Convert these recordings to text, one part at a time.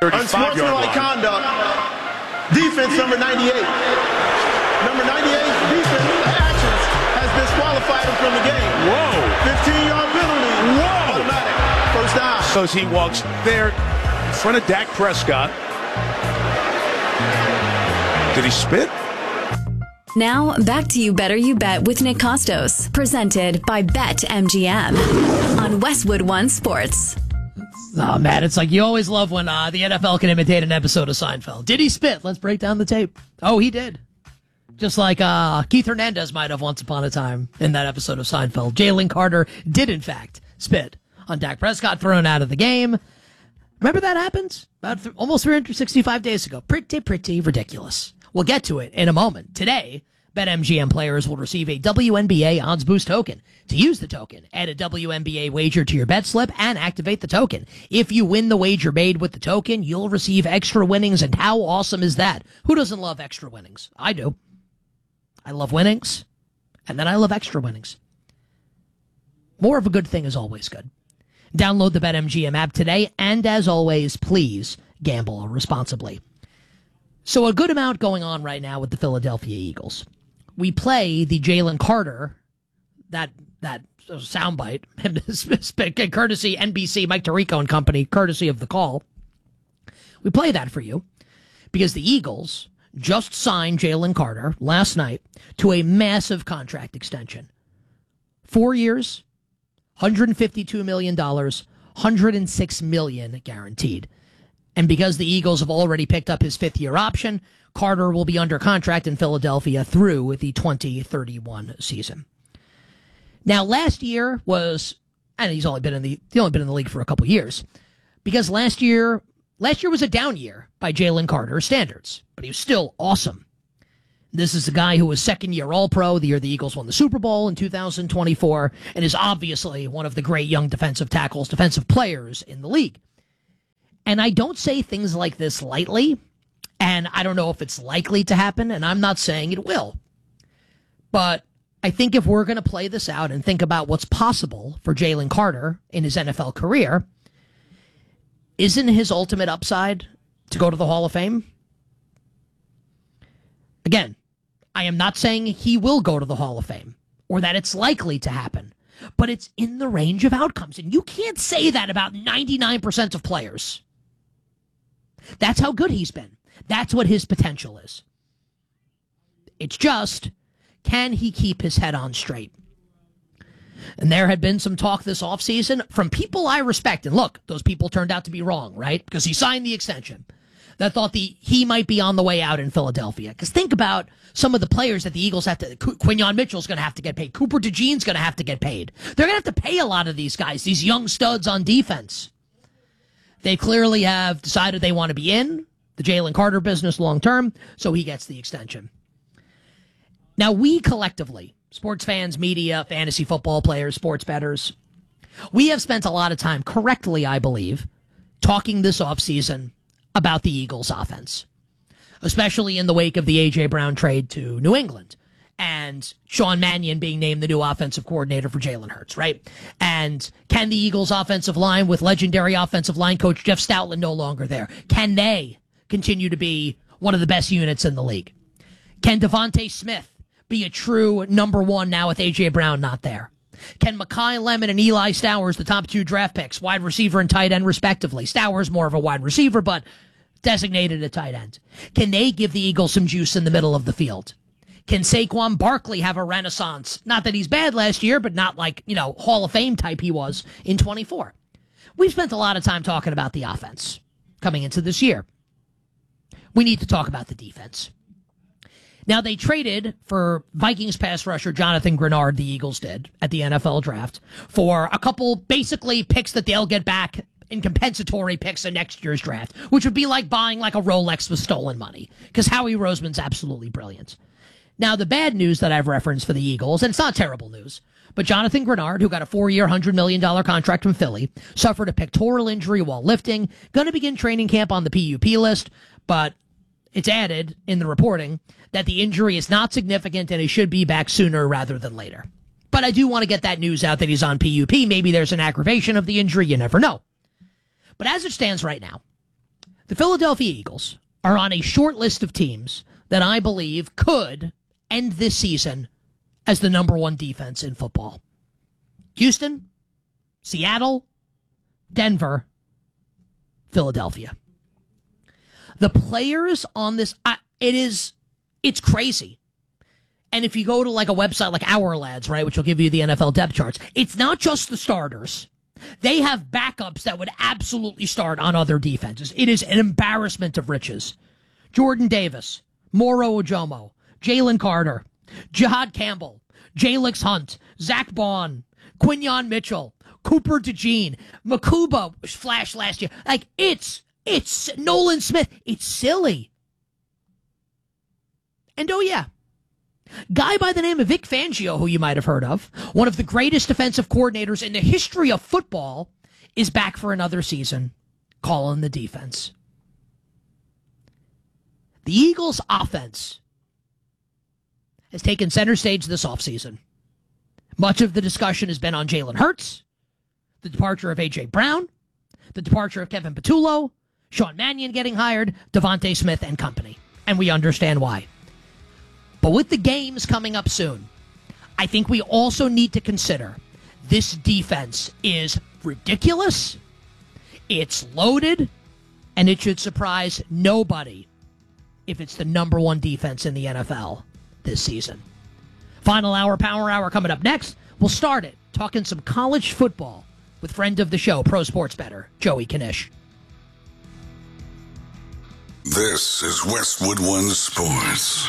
Unsportsmanlike conduct. Defense number 98. Number 98's defense actions has disqualified him from the game. Whoa. 15-yard penalty. Whoa. Automatic. First down. So he walks there in front of Dak Prescott. Did he spit? Now, back to You Better You Bet with Nick Costos, presented by BetMGM on Westwood One Sports. Oh, man, it's like you always love when the NFL can imitate an episode of Seinfeld. Did he spit? Let's break down the tape. Oh, he did. Just like Keith Hernandez might have once upon a time in that episode of Seinfeld. Jalen Carter did, in fact, spit on Dak Prescott, thrown out of the game. Remember that happened? About almost 365 days ago. Pretty ridiculous. We'll get to it in a moment. Today, BetMGM players will receive a WNBA Odds Boost token. To use the token, add a WNBA wager to your bet slip and activate the token. If you win the wager made with the token, you'll receive extra winnings. And how awesome is that? Who doesn't love extra winnings? I do. I love winnings, and then I love extra winnings. More of a good thing is always good. Download the BetMGM app today, and as always, please gamble responsibly. So a good amount going on right now with the Philadelphia Eagles. We play the Jalen Carter, that soundbite, courtesy NBC, Mike Tirico and company, courtesy of The Call. We play that for you because the Eagles just signed Jalen Carter last night to a massive contract extension. 4 years, $152 million, $106 million guaranteed. And because the Eagles have already picked up his fifth-year option, Carter will be under contract in Philadelphia through the 2031 season. Now, last year was, and he's only been in the league for a couple years, because last year was a down year by Jalen Carter's standards, but he was still awesome. This is the guy who was second-year All-Pro the year the Eagles won the Super Bowl in 2024, and is obviously one of the great young defensive players in the league. And I don't say things like this lightly, and I don't know if it's likely to happen, and I'm not saying it will. But I think if we're going to play this out and think about what's possible for Jalen Carter in his NFL career, isn't his ultimate upside to go to the Hall of Fame? Again, I am not saying he will go to the Hall of Fame or that it's likely to happen, but it's in the range of outcomes. And you can't say that about 99% of players. That's how good he's been. That's what his potential is. It's just, can he keep his head on straight? And there had been some talk this offseason from people I respect. And look, those people turned out to be wrong, right? Because he signed the extension. That thought he might be on the way out in Philadelphia. Because think about some of the players that the Eagles have to... Quinyon Mitchell's going to have to get paid. Cooper DeJean's going to have to get paid. They're going to have to pay a lot of these guys, these young studs on defense. They clearly have decided they want to be in the Jalen Carter business long term, so he gets the extension. Now, we collectively, sports fans, media, fantasy football players, sports bettors, we have spent a lot of time, correctly, I believe, talking this offseason about the Eagles' offense, especially in the wake of the A.J. Brown trade to New England and Sean Mannion being named the new offensive coordinator for Jalen Hurts, right? And can the Eagles' offensive line with legendary offensive line coach Jeff Stoutland no longer there? Can they continue to be one of the best units in the league? Can Devontae Smith be a true number one now with A.J. Brown not there? Can Mekhi Lemon and Eli Stowers, the top two draft picks, wide receiver and tight end respectively? Stowers more of a wide receiver, but designated a tight end. Can they give the Eagles some juice in the middle of the field? Can Saquon Barkley have a renaissance? Not that he's bad last year, but not like, Hall of Fame type he was in 24. We've spent a lot of time talking about the offense coming into this year. We need to talk about the defense. Now, they traded for Vikings pass rusher Jonathan Grenard, the Eagles did, at the NFL draft, for a couple, basically, picks that they'll get back in compensatory picks in next year's draft, which would be like buying like a Rolex with stolen money, because Howie Roseman's absolutely brilliant. Now, the bad news that I've referenced for the Eagles, and it's not terrible news, but Jonathan Grenard, who got a 4-year, $100 million contract from Philly, suffered a pectoral injury while lifting, going to begin training camp on the PUP list, but it's added in the reporting that the injury is not significant and he should be back sooner rather than later. But I do want to get that news out that he's on PUP. Maybe there's an aggravation of the injury. You never know. But as it stands right now, The Philadelphia Eagles are on a short list of teams that I believe could end this season as the number one defense in football. Houston, Seattle, Denver, Philadelphia. The players on this, it's crazy. And if you go to like a website like Our Lads, right, which will give you the NFL depth charts, it's not just the starters. They have backups that would absolutely start on other defenses. It is an embarrassment of riches. Jordan Davis, Moro Ojomo, Jalen Carter, Jihad Campbell, Jalix Hunt, Zach Bond, Quinyon Mitchell, Cooper DeJean, Makuba flashed last year. Like, it's Nolan Smith. It's silly. And oh yeah, guy by the name of Vic Fangio, who you might have heard of, one of the greatest defensive coordinators in the history of football, is back for another season, calling the defense. The Eagles' offense has taken center stage this offseason. Much of the discussion has been on Jalen Hurts, the departure of A.J. Brown, the departure of Kevin Patullo, Sean Mannion getting hired, Devontae Smith and company. And we understand why. But with the games coming up soon, I think we also need to consider this defense is ridiculous, it's loaded, and it should surprise nobody if it's the number one defense in the NFL this season. Final hour, Power Hour coming up next. We'll start it talking some college football with friend of the show, pro sports bettor, Joey Knish. This is Westwood One Sports.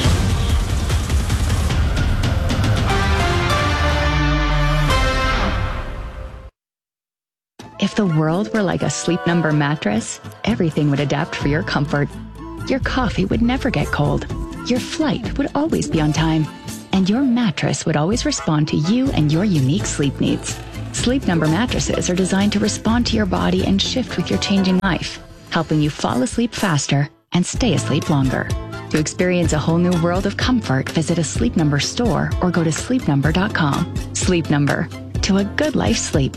If the world were like a Sleep Number mattress, everything would adapt for your comfort. Your coffee would never get cold. Your flight would always be on time. And your mattress would always respond to you and your unique sleep needs. Sleep Number mattresses are designed to respond to your body and shift with your changing life, helping you fall asleep faster and stay asleep longer. To experience a whole new world of comfort, visit a Sleep Number store or go to sleepnumber.com. Sleep Number. To a good life sleep.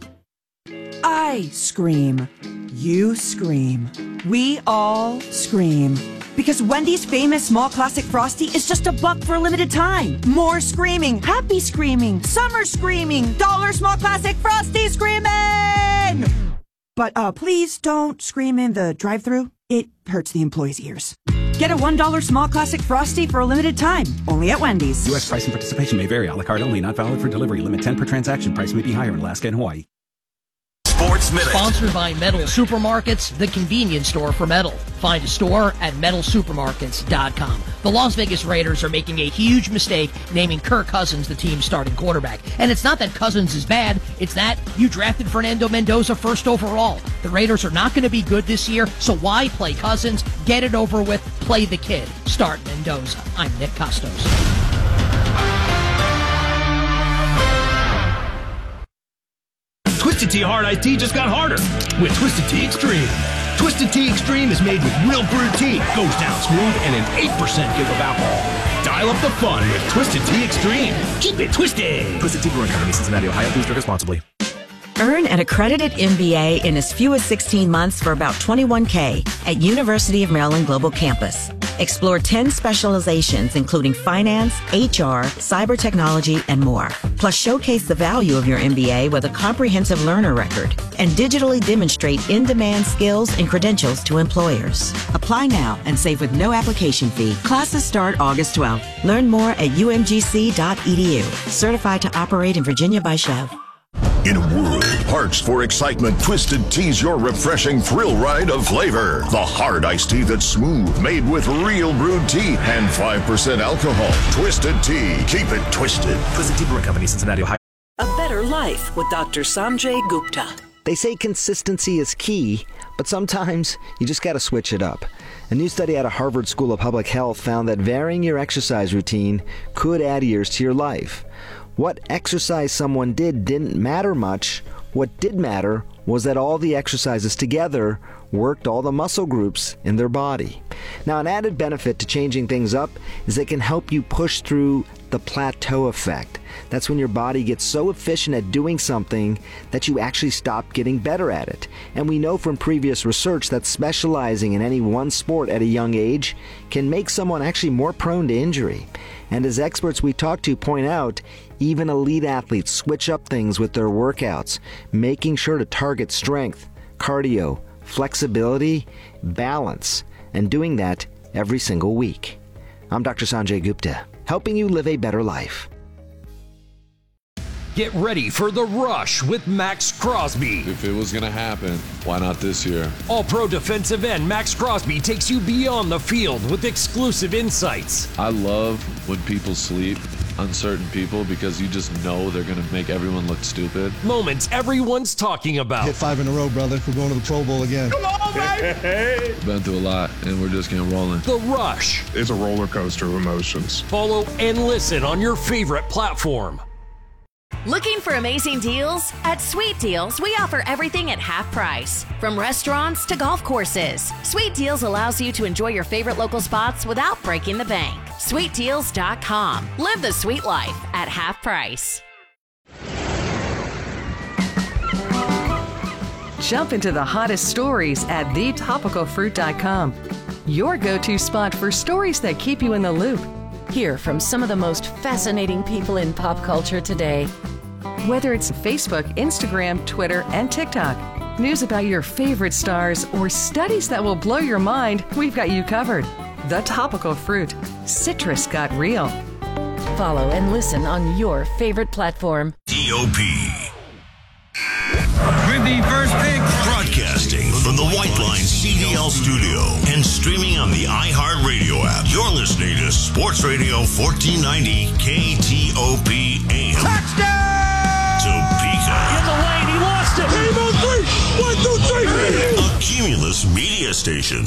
I scream. You scream. We all scream. Because Wendy's famous small classic Frosty is just $1 for a limited time. More screaming, happy screaming, summer screaming, dollar small classic Frosty screaming! But please don't scream in the drive-thru. It hurts the employees' ears. Get a $1 small classic Frosty for a limited time, only at Wendy's. U.S. price and participation may vary. A la carte only, not valid for delivery. Limit 10 per transaction. Price may be higher in Alaska and Hawaii. Sports Minute. Sponsored by Metal Supermarkets, the convenience store for metal. Find a store at metalsupermarkets.com. The Las Vegas Raiders are making a huge mistake naming Kirk Cousins the team's starting quarterback. And it's not that Cousins is bad, it's that you drafted Fernando Mendoza first overall. The Raiders are not going to be good this year, so why play Cousins? Get it over with, play the kid. Start Mendoza. I'm Nick Costos. Twisted Tea Hard Iced Tea just got harder with Twisted Tea Extreme. Twisted Tea Extreme is made with real brewed tea, goes down smooth, and an 8% give of alcohol. Dial up the fun with Twisted Tea Extreme. Keep it twisted. Twisted Tea Brewing Company, Cincinnati, Ohio. Please drink responsibly. Earn an accredited MBA in as few as 16 months for about $21K at University of Maryland Global Campus. Explore 10 specializations, including finance, HR, cyber technology, and more. Plus, showcase the value of your MBA with a comprehensive learner record and digitally demonstrate in-demand skills and credentials to employers. Apply now and save with no application fee. Classes start August 12th. Learn more at umgc.edu. Certified to operate in Virginia by Chev. In a world parched for excitement, Twisted Tea's your refreshing thrill ride of flavor. The hard iced tea that's smooth, made with real brewed tea and 5% alcohol. Twisted Tea. Keep it twisted. Twisted Tea Brewing Company, Cincinnati, Ohio. A better life with Dr. Sanjay Gupta. They say consistency is key, but sometimes you just got to switch it up. A new study out of Harvard School of Public Health found that varying your exercise routine could add years to your life. What exercise someone didn't matter much. What did matter was that all the exercises together worked all the muscle groups in their body. Now, an added benefit to changing things up is it can help you push through the plateau effect. That's when your body gets so efficient at doing something that you actually stop getting better at it. And we know from previous research that specializing in any one sport at a young age can make someone actually more prone to injury. And as experts we talk to point out, even elite athletes switch up things with their workouts, making sure to target strength, cardio, flexibility, balance, and doing that every single week. I'm Dr. Sanjay Gupta, helping you live a better life. Get ready for The Rush with Max Crosby. If it was going to happen, why not this year? All-pro defensive end Max Crosby takes you beyond the field with exclusive insights. I love when people sleep on certain people because you just know they're going to make everyone look stupid. Moments everyone's talking about. Hit 5 in a row, brother. We're going to the Pro Bowl again. Come on, baby! Been through a lot, and we're just getting rolling. The Rush. It's a roller coaster of emotions. Follow and listen on your favorite platform. Looking for amazing deals? At Sweet Deals, we offer everything at half price. From restaurants to golf courses, Sweet Deals allows you to enjoy your favorite local spots without breaking the bank. SweetDeals.com. Live the sweet life at half price. Jump into the hottest stories at thetopicalfruit.com. Your go-to spot for stories that keep you in the loop. Hear from some of the most fascinating people in pop culture today. Whether it's Facebook, Instagram, Twitter, and TikTok, news about your favorite stars, or studies that will blow your mind, we've got you covered. The Topical Fruit. Citrus got real. Follow and listen on your favorite platform. TOP. With the first pick. Broadcasting from the White Line CDL studio and streaming on the iHeartRadio app. You're listening to Sports Radio 1490 KTOP AM. Touchdown! Topeka. In the lane, he lost it. Game on 3. 1, 2, 3. A Cumulus media station.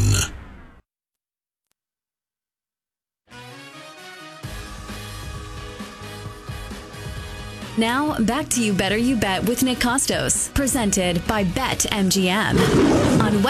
Now, back to You Better You Bet with Nick Costos, presented by BetMGM on